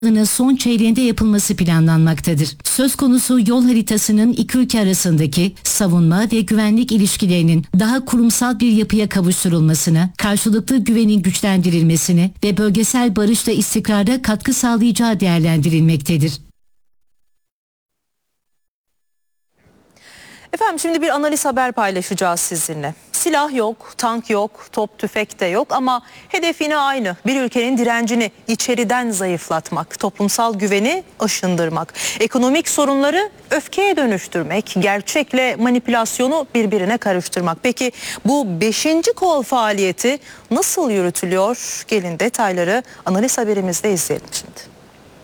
son çeyreğinde yapılması planlanmaktadır. Söz konusu yol haritasının iki ülke arasındaki savunma ve güvenlik ilişkilerinin daha kurumsal bir yapıya kavuşturulmasına, karşılıklı güvenin güçlendirilmesine ve bölgesel barış ve istikrara katkı sağlayacağı değerlendirilmektedir. Efendim şimdi bir analiz haber paylaşacağız sizinle. Silah yok, tank yok, top tüfek de yok ama hedef yine aynı. Bir ülkenin direncini içeriden zayıflatmak, toplumsal güveni aşındırmak, ekonomik sorunları öfkeye dönüştürmek, gerçekle manipülasyonu birbirine karıştırmak. Peki bu 5. kol faaliyeti nasıl yürütülüyor? Gelin detayları analiz haberimizde izleyelim şimdi.